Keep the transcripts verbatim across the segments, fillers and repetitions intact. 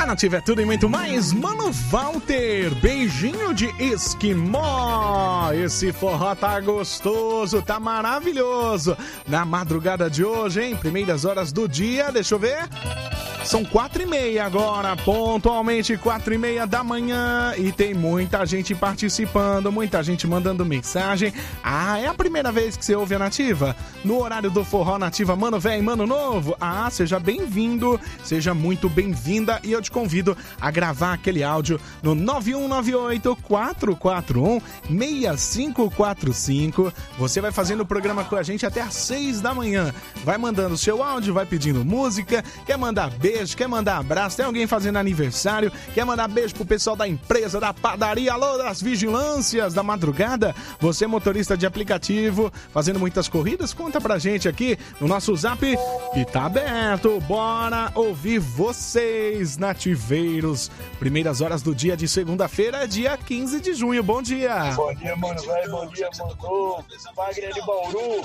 Na Nativa é tudo e muito mais. Mano Walter, beijinho de esquimó. Esse forró tá gostoso, tá maravilhoso. Na madrugada de hoje, hein? Primeiras horas do dia, deixa eu ver. São quatro e meia agora, pontualmente quatro e meia da manhã. E tem muita gente participando, muita gente mandando mensagem. Ah, é a primeira vez que você ouve a Nativa? No horário do forró Nativa, mano velho, mano novo? Ah, seja bem-vindo, seja muito bem-vinda. E eu te convido a gravar aquele áudio no nove um nove oito, quatro quatro um, seis cinco quatro cinco. Você vai fazendo o programa com a gente até às seis da manhã. Vai mandando o seu áudio, vai pedindo música, quer mandar beijo, quer mandar abraço, tem alguém fazendo aniversário, quer mandar beijo pro pessoal da empresa, da padaria, alô, das vigilâncias da madrugada, você motorista de aplicativo, fazendo muitas corridas, conta pra gente aqui no nosso zap que tá aberto. Bora ouvir vocês, nativeiros. Primeiras horas do dia de segunda-feira, dia quinze de junho. Bom dia. Bom dia, mano velho, bom dia, mano. Wagner de Bauru.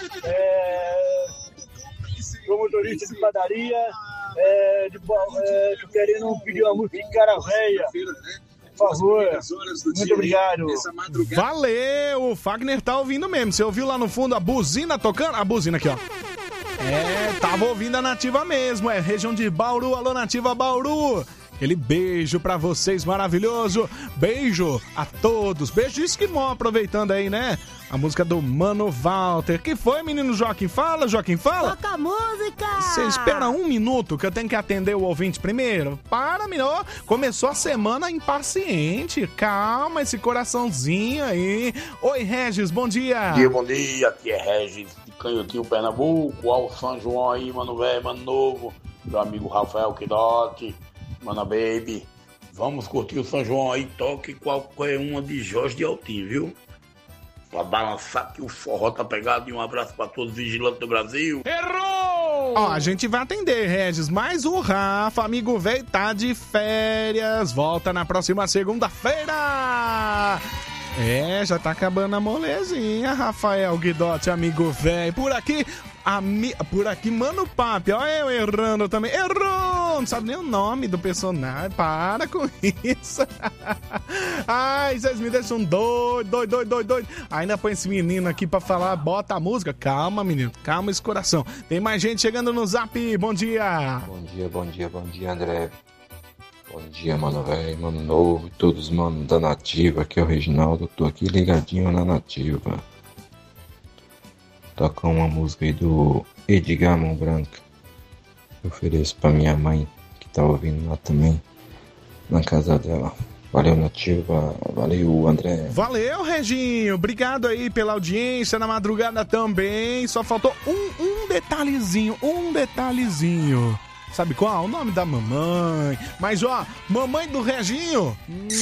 É... Sou motorista de padaria. É, de, é, tô querendo pedir uma música de cara velha. Por favor. Muito obrigado. Valeu, o Fagner tá ouvindo mesmo. Você ouviu lá no fundo a buzina tocando? A buzina aqui, ó. É, tava ouvindo a Nativa mesmo. É região de Bauru, alô Nativa Bauru. Aquele beijo pra vocês, maravilhoso. Beijo a todos. Beijo de esquimó, aproveitando aí, né? A música do Mano Walter. Que foi, menino Joaquim? Fala, Joaquim, fala. Toca a música. Você espera um minuto que eu tenho que atender o ouvinte primeiro? Para, menino. Começou a semana impaciente. Calma, esse coraçãozinho aí. Oi, Regis, bom dia. Bom dia, bom dia. Aqui é Regis de Canhotinho, Pernambuco. Ao São João aí, mano velho, mano novo. Meu amigo Rafael Quidote. Mana Baby, vamos curtir o São João aí, toque qualquer uma de Jorge de Altim, viu? Pra balançar que o forró tá pegado. E um abraço pra todos os vigilantes do Brasil. Errou! Ó, a gente vai atender, Regis, mas o Rafa, amigo velho, tá de férias. Volta na próxima segunda-feira. É, já tá acabando a molezinha, Rafael Guidotti, amigo velho. Por aqui, ami... por aqui, Mano Papi, ó, eu errando também. Errou! Não sabe nem o nome do personagem. Para com isso. Ai, vocês me deixam doido, doido, doido, doido, doido. Ainda põe esse menino aqui pra falar, bota a música. Calma, menino, calma esse coração. Tem mais gente chegando no zap. Bom dia. Bom dia, bom dia, bom dia, André. Bom dia, mano velho, mano novo, todos mano da Nativa, aqui é o Reginaldo, tô aqui ligadinho na Nativa. Toca uma música aí do Edgar Mão Branca. Eu ofereço pra minha mãe, que tá ouvindo lá também, na casa dela. Valeu, Nativa, valeu, André. Valeu, Reginho, obrigado aí pela audiência na madrugada também. Só faltou um, um detalhezinho, um detalhezinho. Sabe qual? O nome da mamãe. Mas, ó, mamãe do Reginho,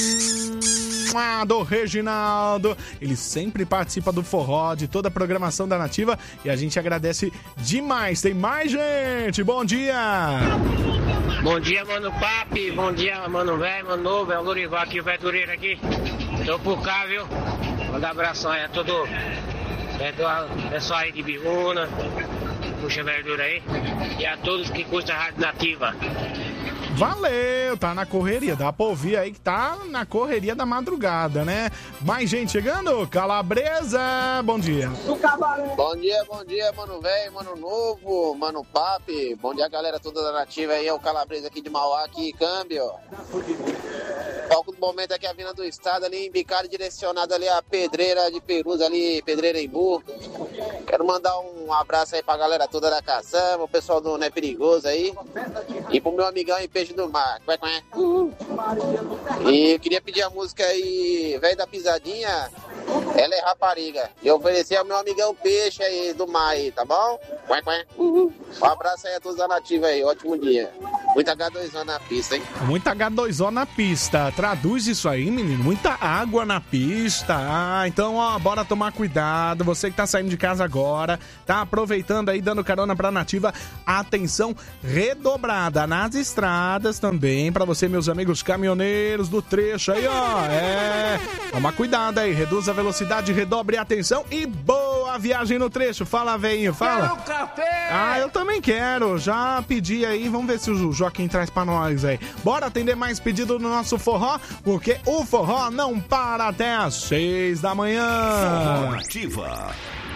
hum, do Reginaldo, ele sempre participa do forró, de toda a programação da Nativa, e a gente agradece demais. Tem mais gente. Bom dia. Bom dia, mano Papi. Bom dia, mano velho, mano novo. É o Lurival aqui, o Ventureiro aqui. Tô por cá, viu? Manda abração aí a todo pessoal aí de Biúna, puxa verdura aí, e a todos que curtem a Rádio Nativa. Valeu, tá na correria, dá pra ouvir aí que tá na correria da madrugada, né? Mais gente chegando, Calabresa, bom dia. Bom dia, bom dia, mano velho, mano novo, mano papi, bom dia galera toda da Nativa aí, é o Calabresa aqui de Mauá, aqui, câmbio. Foco do momento aqui a Vila do Estado ali, embicado direcionado ali a Pedreira de Perus ali, Pedreira Embu. Quero mandar um abraço aí pra galera toda da Caçamba, o pessoal do Não é Perigoso aí, e pro meu amigão em Peixe do Mar. Uhum. E eu queria pedir a música aí, Velho da Pisadinha, ela é rapariga. E oferecer ao meu amigão Peixe aí do Mar aí, tá bom? Uhum. Um abraço aí a todos da Nativa aí, ótimo dia. Muita agá dois ó na pista, hein? Muita agá dois ó na pista. Traduz isso aí, menino. Muita água na pista. Ah, então, ó, bora tomar cuidado. Você que tá saindo de casa agora, tá aproveitando aí, dando carona pra Nativa. Atenção redobrada nas estradas também, pra você, meus amigos caminhoneiros do trecho aí, ó. É, toma cuidado aí. Reduz a velocidade, redobre a atenção e boa uma viagem no trecho. Fala, velhinho, fala. Quero café! Ah, eu também quero. Já pedi aí. Vamos ver se o Joaquim traz pra nós aí. Bora atender mais pedido no nosso forró, porque o forró não para até às seis da manhã. Forró Nativa.